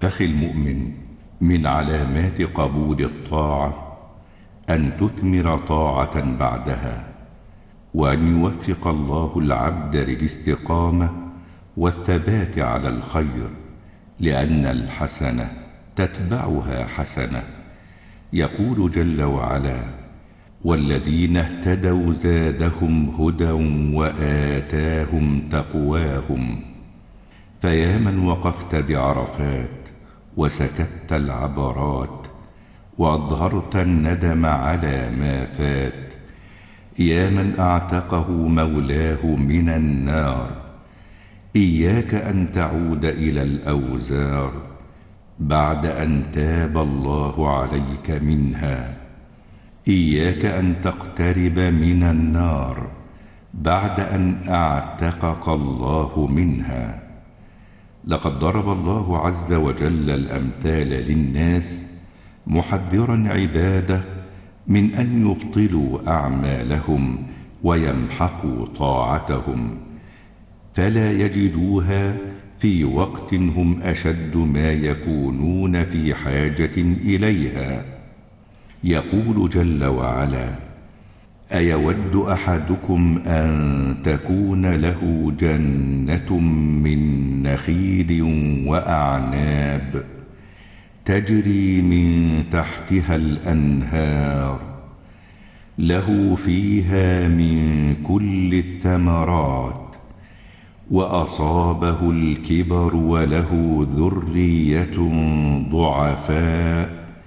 أخي المؤمن، من علامات قبول الطاعة أن تثمر طاعة بعدها، وأن يوفق الله العبد للاستقامة والثبات على الخير، لأن الحسنة تتبعها حسنة. يقول جل وعلا: والذين اهتدوا زادهم هدى وآتاهم تقواهم. فيا من وقفت بعرفات وسكبت العبرات وأظهرت الندم على ما فات، يا من أعتقه مولاه من النار، إياك أن تعود إلى الأوزار بعد أن تاب الله عليك منها. إياك أن تقترب من النار بعد أن أعتقك الله منها. لقد ضرب الله عز وجل الأمثال للناس، محذرا عباده من أن يبطلوا أعمالهم ويمحقوا طاعتهم، فلا يجدوها في وقت هم أشد ما يكونون في حاجة إليها. يقول جل وعلا: أيود أحدكم أن تكون له جنة من نخيل وأعناب تجري من تحتها الأنهار له فيها من كل الثمرات، وأصابه الكبر وله ذرية ضعفاء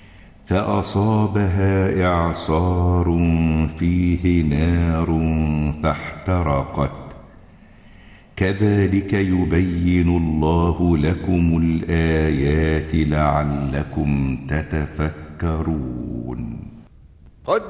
فأصابها إعصار فيه نار فاحترقت، كذلك يبين الله لكم الآيات لعلكم تتفكرون.